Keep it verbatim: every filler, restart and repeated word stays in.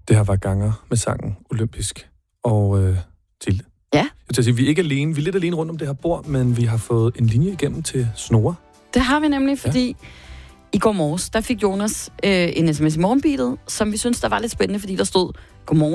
Det her var Ganger med sangen Olympisk. Og øh, Tilde. Ja. Jeg vil sige, vi er ikke alene. Vi er lidt alene rundt om det her bord, men vi har fået en linje igennem til Snora. Det har vi nemlig, fordi ja. i går morges, der fik Jonas øh, en sms i morgenbeatet, som vi synes, der var lidt spændende, fordi der stod, godmorgen.